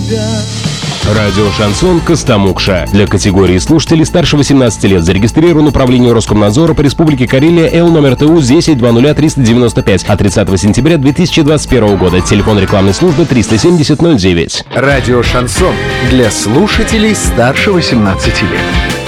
тебя. Радио «Шансон» Костомукша. Для категории слушателей старше 18 лет зарегистрирован управление Роскомнадзора по Республике Карелия Л номер ТУ 10-20395 от 30 сентября 2021 года. Телефон рекламной службы 370 09. Радио «Шансон» для слушателей старше 18 лет.